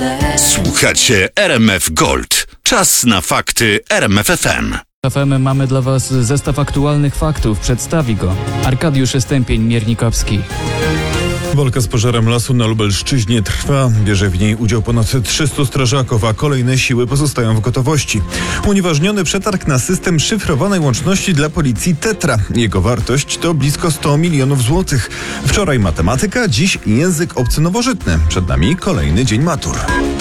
Słuchacie RMF Gold. Czas na fakty RMF FM. FM mamy dla Was zestaw aktualnych faktów. Przedstawi go Arkadiusz Stępień-Miernikowski. Walka z pożarem lasu na Lubelszczyźnie trwa. Bierze w niej udział ponad 300 strażaków, a kolejne siły pozostają w gotowości. Unieważniony przetarg na system szyfrowanej łączności dla policji Tetra. Jego wartość to blisko 100 milionów złotych. Wczoraj matematyka, dziś język obcy nowożytny. Przed nami kolejny dzień matur.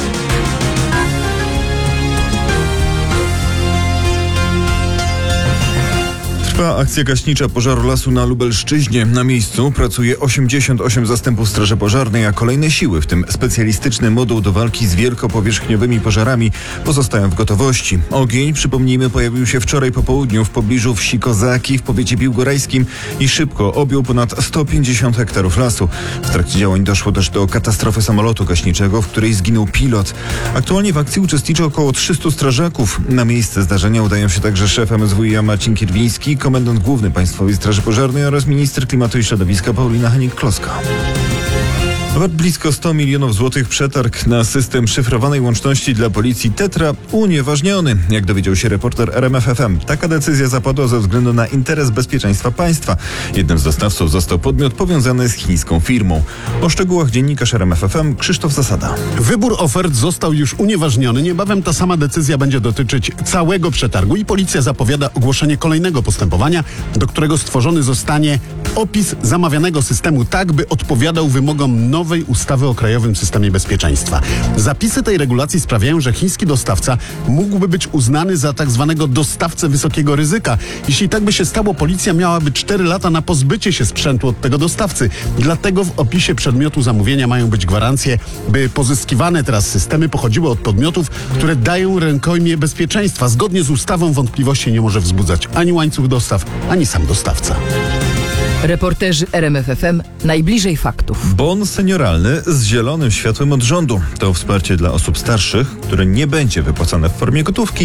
Trwa akcja gaśnicza pożaru lasu na Lubelszczyźnie. Na miejscu pracuje 88 zastępów straży pożarnej, a kolejne siły, w tym specjalistyczny moduł do walki z wielkopowierzchniowymi pożarami, pozostają w gotowości. Ogień, przypomnijmy, pojawił się wczoraj po południu w pobliżu wsi Kozaki w powiecie biłgorajskim i szybko objął ponad 150 hektarów lasu. W trakcie działań doszło też do katastrofy samolotu gaśniczego, w której zginął pilot. Aktualnie w akcji uczestniczy około 300 strażaków. Na miejsce zdarzenia udają się także szef MSWiA Marcin Kierwiński, komendant główny Państwowej Straży Pożarnej oraz minister klimatu i środowiska Paulina Hennig-Kloska. Wart blisko 100 milionów złotych przetarg na system szyfrowanej łączności dla policji Tetra unieważniony. Jak dowiedział się reporter RMF FM, taka decyzja zapadła ze względu na interes bezpieczeństwa państwa. Jednym z dostawców został podmiot powiązany z chińską firmą. O szczegółach dziennikarz RMF FM Krzysztof Zasada. Wybór ofert został już unieważniony. Niebawem ta sama decyzja będzie dotyczyć całego przetargu i policja zapowiada ogłoszenie kolejnego postępowania, do którego stworzony zostanie opis zamawianego systemu tak, by odpowiadał wymogom nowej ustawy o Krajowym Systemie Bezpieczeństwa. Zapisy tej regulacji sprawiają, że chiński dostawca mógłby być uznany za tak zwanego dostawcę wysokiego ryzyka. Jeśli tak by się stało, policja miałaby 4 lata na pozbycie się sprzętu od tego dostawcy. Dlatego w opisie przedmiotu zamówienia mają być gwarancje, by pozyskiwane teraz systemy pochodziły od podmiotów, które dają rękojmię bezpieczeństwa. Zgodnie z ustawą wątpliwości nie może wzbudzać ani łańcuch dostaw, ani sam dostawca. Reporterzy RMF FM najbliżej faktów. Bon senioralny z zielonym światłem od rządu. To wsparcie dla osób starszych, które nie będzie wypłacane w formie gotówki,